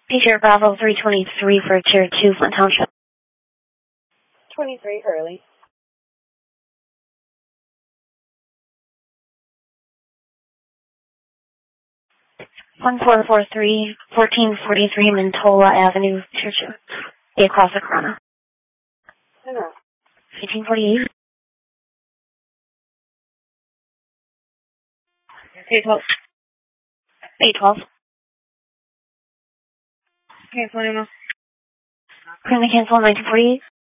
Peter Bravo 323 for Tier 2, Flint Township. 23, Hurley. One 1443, 1443 Mintola Avenue, Tier 2. Across the Corona. 1848. 812. 812. Cancel email. Currently cancel 1948.